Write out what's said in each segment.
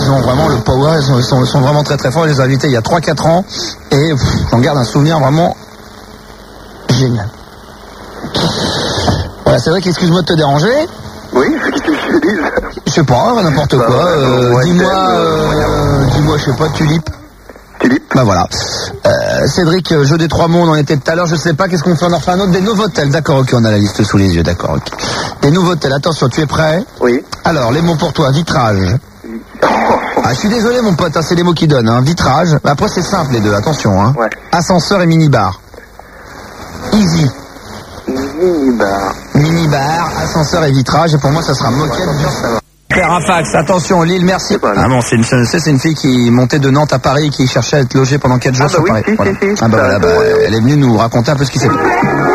ils ont vraiment le power, ils sont vraiment très très forts. Je les ai invités il y a 3-4 ans et j'en garde un souvenir vraiment génial. Voilà, c'est vrai qu'excuse-moi de te déranger. Oui, qu'est-ce que je te dis? Je sais pas, n'importe quoi. Dis-moi, je sais pas, tulipe. Bah voilà. Cédric, jeu des 3 mots, on en était tout à l'heure, je sais pas, qu'est-ce qu'on fait? On en refait un autre, des Novotel, d'accord, ok, on a la liste sous les yeux, d'accord, ok. Des Novotel, attention, tu es prêt? Oui. Alors, les mots pour toi, vitrage. Ah, je suis désolé mon pote, hein, c'est les mots qui donnent, hein. Vitrage, après c'est simple les deux, attention, hein. Ouais. Ascenseur et minibar. Easy. Minibar, ascenseur et vitrage, et pour moi ça sera moquette. Faire un fax, attention Lille, merci. Ah bon, c'est une fille qui montait de Nantes à Paris, qui cherchait à être logée pendant 4 jours sur Paris. Voilà. Ah bah voilà, elle est venue nous raconter un peu ce qui s'est passé.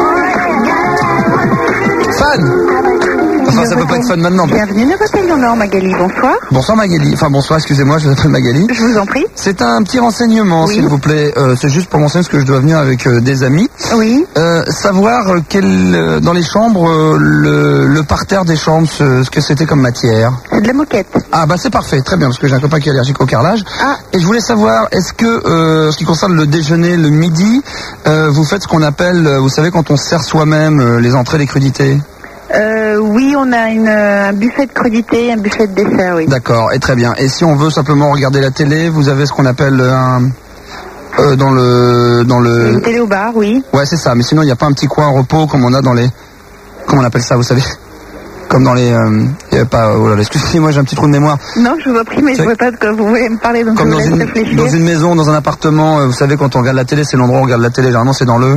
Fan. Enfin, ça peut pas être fun maintenant. Bienvenue à Novotel Nord, Magali, bonsoir. Bonsoir Magali, enfin bonsoir, excusez-moi, je vous appelle Magali. Je vous en prie. C'est un petit renseignement, s'il vous plaît. C'est juste pour m'enseigner parce que je dois venir avec des amis. Oui. Savoir dans les chambres, le parterre des chambres, ce que c'était comme matière. C'est de la moquette. Ah bah c'est parfait, très bien, parce que j'ai un copain qui est allergique au carrelage. Ah. Et je voulais savoir, est-ce que, ce qui concerne le déjeuner, le midi, vous faites ce qu'on appelle, vous savez, quand on sert soi-même les entrées, les crudités? Oui, on a un buffet de crudités, un buffet de dessert, oui. D'accord, et très bien. Et si on veut simplement regarder la télé, vous avez ce qu'on appelle dans le... Une télé au bar, oui. Ouais, c'est ça, mais sinon il n'y a pas un petit coin repos comme on a dans les... Comment on appelle ça, vous savez? Comme dans les... y a pas... Oh là là, excusez-moi, j'ai un petit trou de mémoire. Non, je vous en prie, mais je ne vois pas de quoi vous voulez me parler, donc comme je vous laisse réfléchir. Dans une maison, dans un appartement, vous savez, quand on regarde la télé, c'est l'endroit où on regarde la télé, généralement c'est dans le...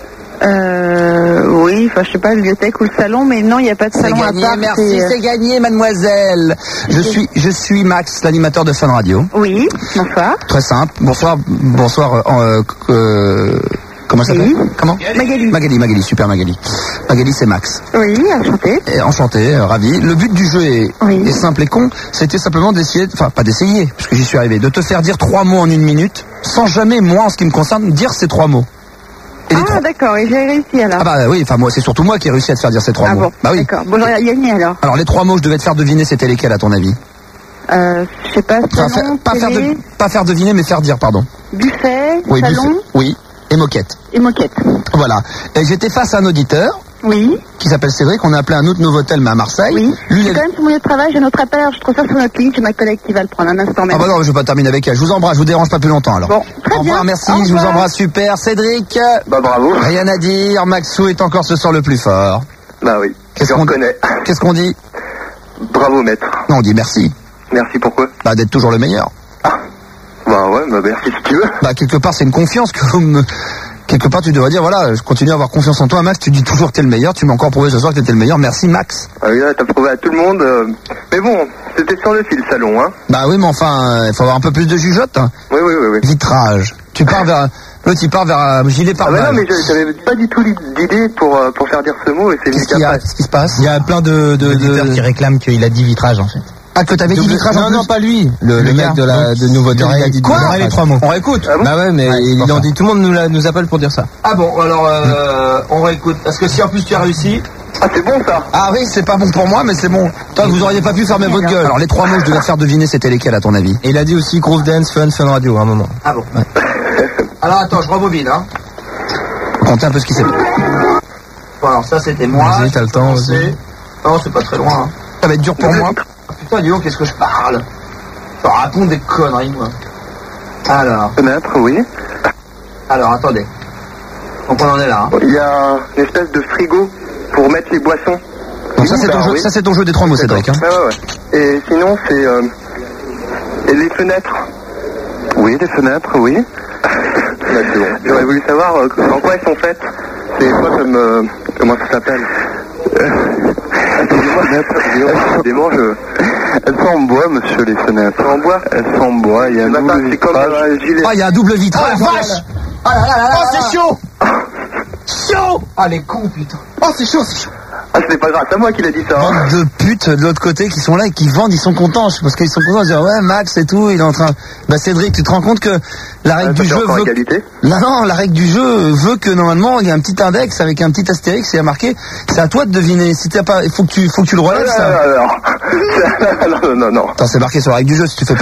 Oui, enfin je sais pas, la bibliothèque ou le salon, mais non, il n'y a pas de salon gagné, à part. Merci, c'est gagné, mademoiselle. Je suis Max, l'animateur de Fun Radio. Oui, bonsoir. Très simple. Bonsoir. Comment ça s'appelle? Comment? Magali, super Magali. Magali, c'est Max. Oui, enchanté. Enchanté, ravi. Le but du jeu est simple et con. C'était simplement d'essayer, enfin pas d'essayer, puisque j'y suis arrivé, de te faire dire 3 mots en 1 minute, sans jamais, moi, en ce qui me concerne, dire ces 3 mots. Ah d'accord, et j'ai réussi alors. Ah bah oui, enfin moi c'est surtout moi qui ai réussi à te faire dire ces 3 mots. Bon, bah oui. D'accord, bon j'aurais gagné alors. Alors les 3 mots je devais te faire deviner, c'était lesquels à ton avis? Je sais pas, salon, pas faire deviner mais faire dire, pardon. Buffet, oui, salon. Buffet, oui, et moquette. Et moquette. Voilà, et j'étais face à un auditeur. Oui. Qui s'appelle Cédric, on a appelé un autre Novotel mais à Marseille. Oui. Je suis quand même sur mon lieu de travail, j'ai notre appel, je transfère sur notre ligne, j'ai ma collègue qui va le prendre un instant même. Ah bah non, je vais pas terminer avec elle. Je vous embrasse, je vous dérange pas plus longtemps alors. Bon, très au revoir, bien. merci, je vous embrasse, super. Cédric. Bah bravo. Rien à dire, Maxou est encore ce soir le plus fort. Bah oui, je reconnais. Qu'est-ce qu'on dit? Bravo maître. Non, on dit merci. Merci pourquoi? Bah d'être toujours le meilleur. Ah. Bah ouais, bah merci si tu veux. Bah quelque part c'est une confiance que vous me... Quelque part, tu devrais dire, voilà, je continue à avoir confiance en toi, Max, tu dis toujours que t'es le meilleur, tu m'as encore prouvé ce soir que t'étais le meilleur, merci Max. Ah oui, là, t'as prouvé à tout le monde, mais bon, c'était sur le fil, salon, hein. Bah oui, mais enfin, il faut avoir un peu plus de jugeote. Hein. Oui. Vitrage. Tu pars vers... L'autre, il part vers gilet pare-balles. Ah bah non, mais j'avais pas du tout d'idée pour faire dire ce mot, et c'est venu qu'après. Qu'est-ce qui se passe? Il y a plein d'auditeurs qui réclament qu'il a dit vitrage, en fait. Ah, que t'avais dit vitrage en plus? Non, pas lui. Le mec de Novotel. Il a dit quoi? Les 3 mots. On réécoute. Ah bon? Bah ouais, mais il en dit, tout le monde nous appelle pour dire ça. Ah bon, alors, on réécoute. Parce que si en plus tu as réussi. Ah, c'est bon ça. Ah oui, c'est pas bon pour moi, mais c'est bon. Toi, vous auriez pas pu fermer votre gueule. Alors, les 3 mots, je devais faire deviner, c'était lesquels à ton avis? Et il a dit aussi Groove Dance, Fun Radio à un moment. Ah bon. Ouais. Alors, attends, je rebobine, hein. Comptez un peu ce qui s'est passé. Bon, alors ça, c'était moi. Vas-y, t'as le temps aussi. Non, c'est pas très loin. Hein. Ça va être dur pour moi. Putain, dis donc, qu'est-ce que je parle? Je raconte des conneries, moi. Alors. Fenêtre, oui. Alors, attendez. Donc, on en est là. Hein. Il y a une espèce de frigo pour mettre les boissons. Donc, ça, c'est ton jeu, ça, c'est ton jeu des 3 mots, Cédric. Hein. Ouais. Et sinon, c'est. Et les fenêtres. Oui, les fenêtres, oui. J'aurais voulu savoir en quoi elles sont faites. C'est quoi comme. Comment ça s'appelle? Excusez-moi, elles sont en bois, monsieur, les fenêtres. Elles sont en bois? Elles sont en bois, il y a un double vitrage. Ah, il y a un double vitrage. Oh la vache! Ah là là là là! Oh, c'est chaud! Chaud! Ah, les cons, putain. Oh, c'est chaud, c'est chaud. Ah, c'est pas grave, c'est moi qui l'ai dit ça. Bande de putes de l'autre côté qui sont là et qui vendent, ils sont contents. Parce qu'ils sont contents de dire, ouais, Max et tout, il est en train. Bah, Cédric, tu te rends compte que la règle du jeu veut. Égalité. Non, la règle du jeu veut que normalement, il y a un petit index avec un petit astérix et il y a marqué, c'est à toi de deviner. Si t'as pas, il faut que tu le relèves, ça. Non. Attends, c'est marqué sur la règle du jeu, si tu fais pas